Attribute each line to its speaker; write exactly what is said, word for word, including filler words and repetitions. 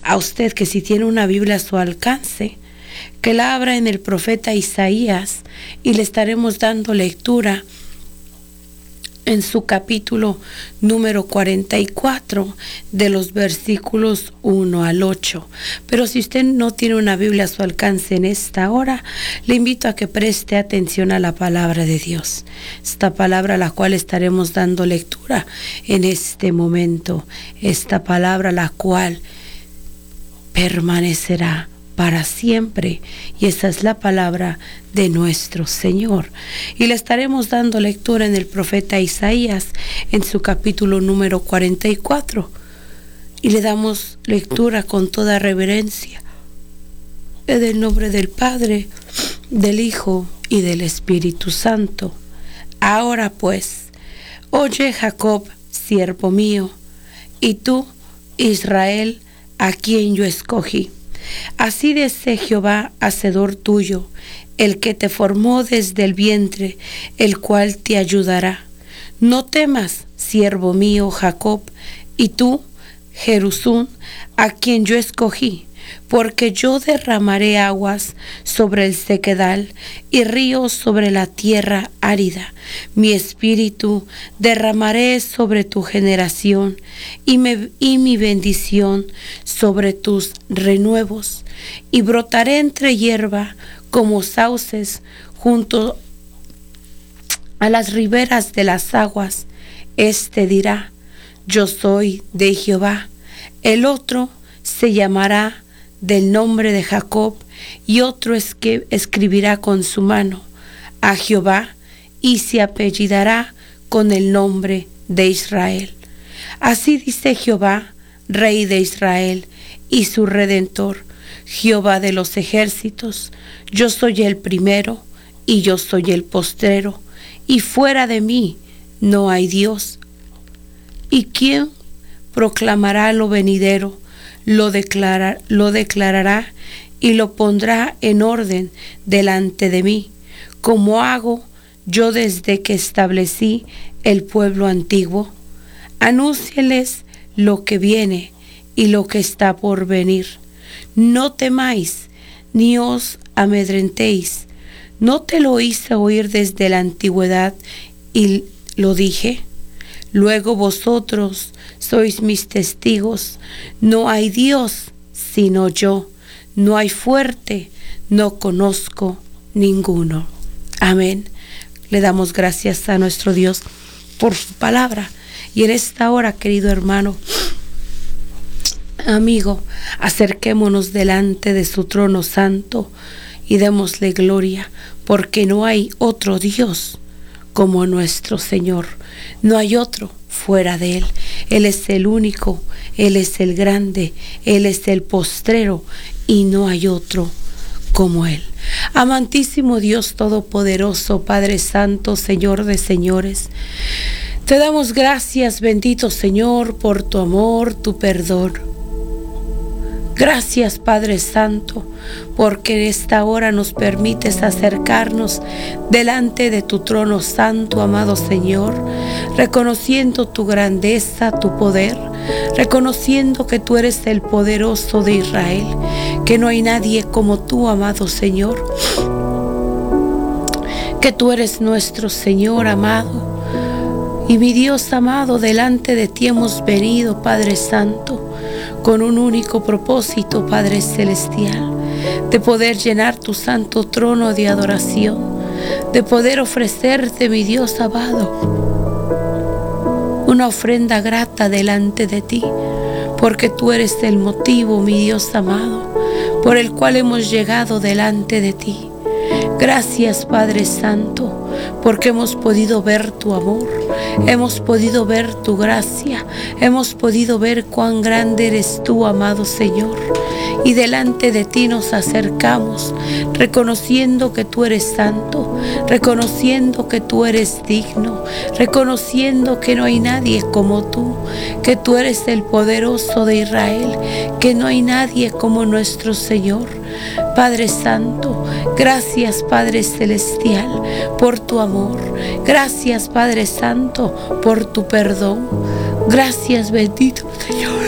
Speaker 1: a usted que si tiene una Biblia a su alcance, que la abra en el profeta Isaías y le estaremos dando lectura en su capítulo número cuarenta y cuatro, de los versículos uno al ocho. Pero si usted no tiene una Biblia a su alcance en esta hora, le invito a que preste atención a la palabra de Dios. Esta palabra a la cual estaremos dando lectura en este momento. Esta palabra la cual permanecerá para siempre, y esa es la palabra de nuestro Señor. Y le estaremos dando lectura en el profeta Isaías en su capítulo número cuarenta y cuatro, y le damos lectura con toda reverencia en el nombre del Padre, del Hijo y del Espíritu Santo. Ahora pues, oye Jacob, siervo mío, y tú, Israel, a quien yo escogí. Así dice Jehová, hacedor tuyo, el que te formó desde el vientre, el cual te ayudará. No temas, siervo mío Jacob, y tú, Jerusún, a quien yo escogí, porque yo derramaré aguas sobre el sequedal y ríos sobre la tierra árida. Mi espíritu derramaré sobre tu generación y, me, y mi bendición sobre tus renuevos. Y brotaré entre hierba como sauces junto a las riberas de las aguas. Este dirá: yo soy de Jehová. El otro se llamará del nombre de Jacob, y otro es que escribirá con su mano a Jehová, y se apellidará con el nombre de Israel. Así dice Jehová, Rey de Israel y su Redentor, Jehová de los ejércitos: yo soy el primero y yo soy el postrero, y fuera de mí no hay Dios. ¿Y quién proclamará lo venidero? Lo, declara, lo declarará y lo pondrá en orden delante de mí, como hago yo desde que establecí el pueblo antiguo. Anúncieles lo que viene y lo que está por venir. No temáis, ni os amedrentéis. ¿No te lo hice oír desde la antigüedad y lo dije? Luego vosotros sois mis testigos. No hay Dios sino yo. No hay fuerte, no conozco ninguno. Amén. Le damos gracias a nuestro Dios por su palabra. Y en esta hora, querido hermano, amigo, acerquémonos delante de su trono santo y démosle gloria, porque no hay otro Dios como nuestro Señor. No hay otro fuera de Él. Él es el único, Él es el grande, Él es el postrero, y no hay otro como Él. Amantísimo Dios Todopoderoso, Padre Santo, Señor de señores, te damos gracias, bendito Señor, por tu amor, tu perdón. Gracias, Padre Santo, porque en esta hora nos permites acercarnos delante de tu trono santo, amado Señor, reconociendo tu grandeza, tu poder, reconociendo que tú eres el poderoso de Israel, que no hay nadie como tú, amado Señor, que tú eres nuestro Señor amado. Y mi Dios amado, delante de ti hemos venido, Padre Santo, con un único propósito, Padre Celestial, de poder llenar tu santo trono de adoración, de poder ofrecerte, mi Dios amado, una ofrenda grata delante de ti, porque tú eres el motivo, mi Dios amado, por el cual hemos llegado delante de ti. Gracias, Padre Santo, porque hemos podido ver tu amor, hemos podido ver tu gracia, hemos podido ver cuán grande eres tú, amado Señor. Y delante de ti nos acercamos, reconociendo que tú eres santo, reconociendo que tú eres digno, reconociendo que no hay nadie como tú, que tú eres el poderoso de Israel, que no hay nadie como nuestro Señor. Padre Santo, gracias, Padre Celestial, por tu amor. Gracias, Padre Santo, por tu perdón. Gracias, bendito Señor.